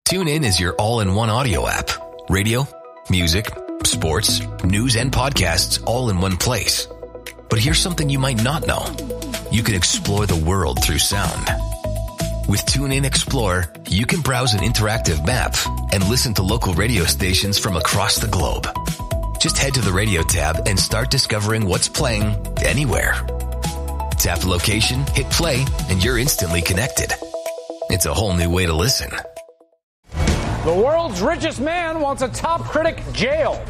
TuneIn is your all-in-one audio app. Radio, music, sports, news, and podcasts all in one place. But here's something you might not know. You can explore the world through sound. With TuneIn Explore, you can browse an interactive map and listen to local radio stations from across the globe. Just head to the radio tab and start discovering what's playing anywhere. Tap the location, hit play, and you're instantly connected. It's a whole new way to listen. The world's richest man wants a top critic jailed.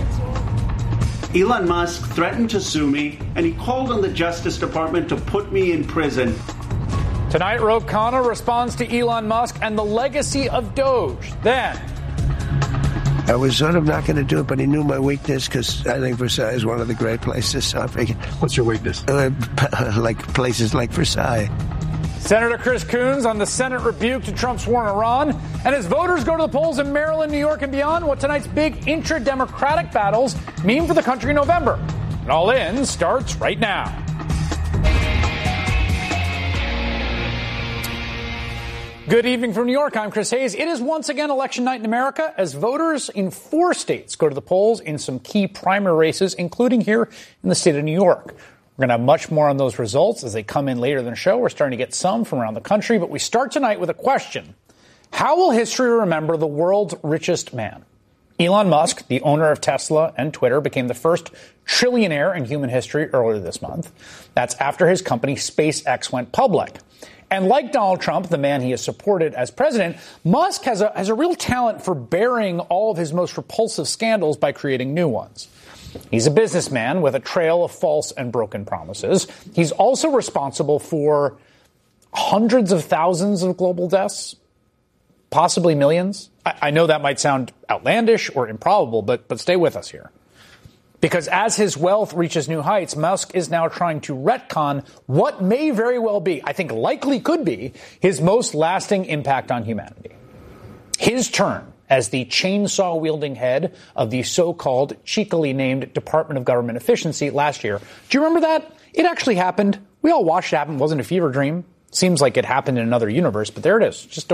Elon Musk threatened to sue me, and he called on the Justice Department to put me in prison. Tonight, Ro Khanna responds to Elon Musk and the legacy of Doge. Then, I was sort of not going to do it, but he knew my weakness because I think Versailles is one of the great places. So I figured, what's your weakness? Like places like Versailles. Senator Chris Coons on the Senate rebuke to Trump's war in Iran. And as voters go to the polls in Maryland, New York, and beyond, what tonight's big intra-democratic battles mean for the country in November. And All In starts right now. Good evening from New York. I'm Chris Hayes. It is once again election night in America as voters in 4 states go to the polls in some key primary races, including here in the state of New York. We're going to have much more on those results as they come in later in the show. We're starting to get some from around the country, but we start tonight with a question. How will history remember the world's richest man? Elon Musk, the owner of Tesla and Twitter, became the first trillionaire in human history earlier this month. That's after his company SpaceX went public. And like Donald Trump, the man he has supported as president, Musk has a real talent for burying all of his most repulsive scandals by creating new ones. He's a businessman with a trail of false and broken promises. He's also responsible for hundreds of thousands of global deaths, possibly millions. I know that might sound outlandish or improbable, but stay with us here. Because as his wealth reaches new heights, Musk is now trying to retcon what may very well be, I think likely could be, his most lasting impact on humanity. His turn as the chainsaw-wielding head of the so-called cheekily named Department of Government Efficiency last year. Do you remember that? It actually happened. We all watched it happen. It wasn't a fever dream. Seems like it happened in another universe, but there it is, just